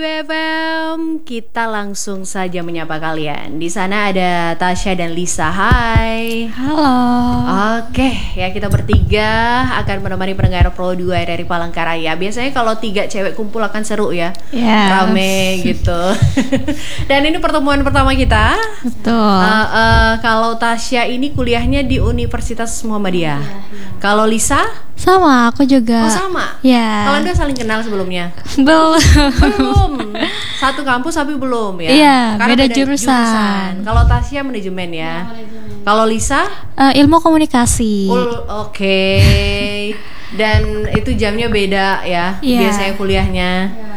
BFM, kita langsung saja menyapa kalian. Di sana ada Tasya dan Lisa. Hai. Halo. Oke, ya kita bertiga akan menemani pendengar Pro 2 dari Palangkaraya. Biasanya kalau 3 cewek kumpul akan seru ya. Yes. Rame gitu. Dan ini pertemuan pertama kita. Betul. Kalau Tasya ini kuliahnya di Universitas Muhammadiyah. Kalau Lisa? Sama, aku juga. Oh sama? Ya. Kalian udah saling kenal sebelumnya? Belum. Satu kampus tapi belum ya? Iya, karena beda jurusan. Kalau Tasya manajemen ya. Kalau Lisa? Ilmu komunikasi. Oke. Dan itu jamnya beda ya. Iya. Biasanya kuliahnya.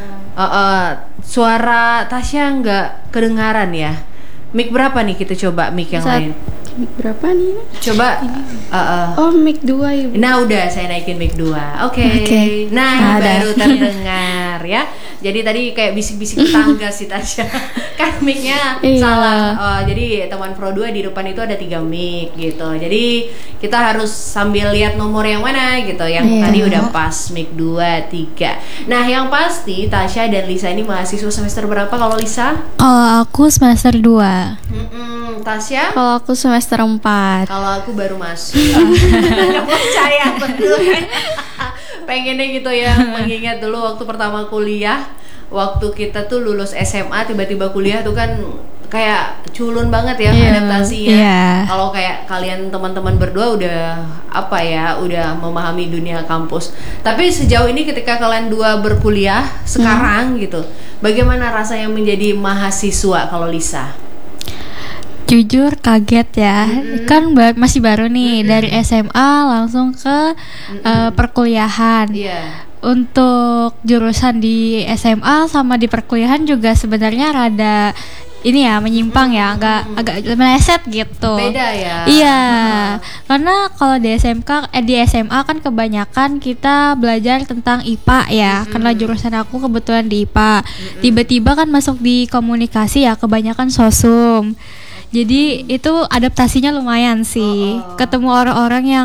Suara Tasya nggak kedengaran ya. Mic berapa nih kita coba mic yang lain? Mic berapa nih? Coba. Oh, mic 2 ya. Nah udah saya naikin mic 2. Oke. Nah baru terdengar ya. Jadi tadi kayak bisik-bisik tetangga sih Tasya. Kan mic-nya salah. Jadi teman Pro 2 di depan itu ada 3 mic gitu. Jadi kita harus sambil lihat nomor yang mana gitu. Yang tadi udah pas mic 2, 3. Nah yang pasti Tasya dan Lisa ini mahasiswa semester berapa kalau Lisa? Kalau aku semester 2. Tasya? Kalau aku semester 4. Kalau aku baru masuk. Gak percaya betul. Pengennya gitu ya, mengingat dulu waktu pertama kuliah, waktu kita tuh lulus SMA tiba-tiba kuliah tuh kan kayak culun banget ya adaptasinya. Kalau kayak kalian teman-teman berdua udah udah memahami dunia kampus. Tapi sejauh ini ketika kalian dua berkuliah sekarang gitu, bagaimana rasanya menjadi mahasiswa kalau Lisa? Jujur kaget ya. Kan masih baru nih dari SMA langsung ke perkulihahan. Untuk jurusan di SMA sama di perkuliahan juga sebenarnya rada ini ya menyimpang ya, agak meleset gitu. Beda ya. Iya. Karena kalau di di SMA kan kebanyakan kita belajar tentang IPA ya. Karena jurusan aku kebetulan di IPA. Tiba-tiba kan masuk di komunikasi ya, kebanyakan sosum. Jadi itu adaptasinya lumayan sih. Ketemu orang-orang yang